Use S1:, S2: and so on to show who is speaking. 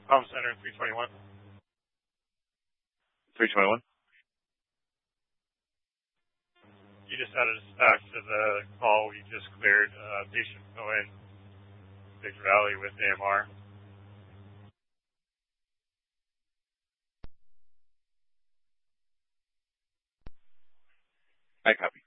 S1: Comm Center 321.
S2: 321.
S1: You just had a dispatch to the call we just cleared. Patient go in Big Valley with AMR.
S2: I copy.